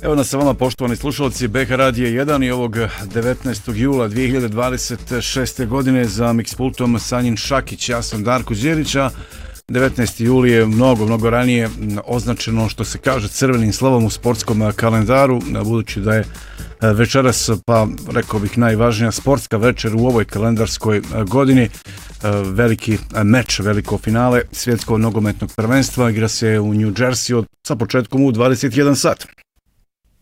Evo nas sa vama, poštovani slušalci BH Radija 1 i ovog 19. jula 2026. godine za Mixpultom Sanjin Šakić. Ja sam Darko Đerića. 19. juli je mnogo ranije označeno, što se kaže, crvenim slovom u sportskom kalendaru, budući da je večeras, pa rekao bih, najvažnija sportska večer u ovoj kalendarskoj godini. Veliki meč, veliko finale svjetskog nogometnog prvenstva igra se u New Jersey sa početkom u 21 sat.